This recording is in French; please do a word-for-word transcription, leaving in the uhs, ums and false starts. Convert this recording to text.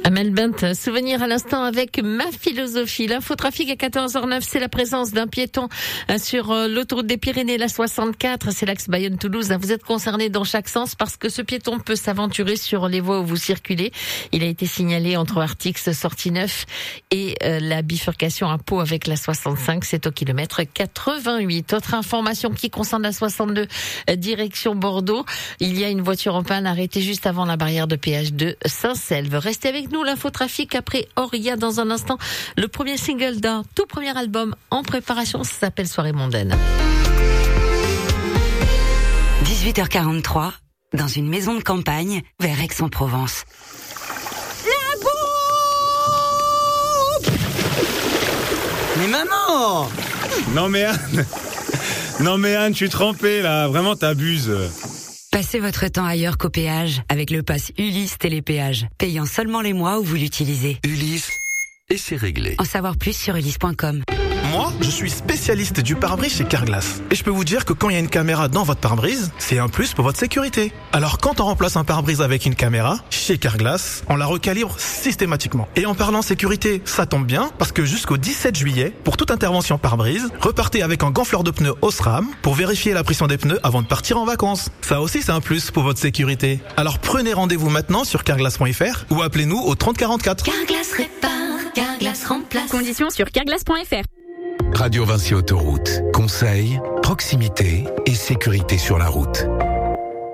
Amel Bent, souvenir à l'instant avec ma philosophie. L'infotrafic à quatorze heures zéro neuf, c'est la présence d'un piéton sur l'autoroute des Pyrénées, la soixante-quatre, c'est l'axe Bayonne-Toulouse. Vous êtes concerné dans chaque sens parce que ce piéton peut s'aventurer sur les voies où vous circulez. Il a été signalé entre Artix, Sortie neuf et la bifurcation à Pau avec la soixante-cinq, c'est au kilomètre quatre-vingt-huit. Autre information qui concerne la soixante-deux, direction Bordeaux. Il y a une voiture en panne arrêtée juste avant la barrière de péage de Saint-Selve. Restez avec nous. L'infotrafic après Auria dans un instant. Le premier single d'un tout premier album en préparation, ça s'appelle Soirée mondaine. dix-huit heures quarante-trois, dans une maison de campagne vers Aix-en-Provence. La bombe! Mais maman! Non mais Anne, non mais Anne, je suis trempé là, vraiment t'abuses. Passez votre temps ailleurs qu'au péage avec le pass Ulysse Télépéage, payant seulement les mois où vous l'utilisez. Ulysse, et c'est réglé. En savoir plus sur ulysse point com. Moi, je suis spécialiste du pare-brise chez Carglass. Et je peux vous dire que quand il y a une caméra dans votre pare-brise, c'est un plus pour votre sécurité. Alors quand on remplace un pare-brise avec une caméra, chez Carglass, on la recalibre systématiquement. Et en parlant sécurité, ça tombe bien, parce que jusqu'au dix-sept juillet, pour toute intervention pare-brise, repartez avec un gonfleur de pneus Osram pour vérifier la pression des pneus avant de partir en vacances. Ça aussi, c'est un plus pour votre sécurité. Alors prenez rendez-vous maintenant sur carglass point f r ou appelez-nous au trente quarante-quatre. Carglass répare, Carglass remplace. Conditions sur carglass point f r. Radio Vinci Autoroute. Conseils, proximité et sécurité sur la route.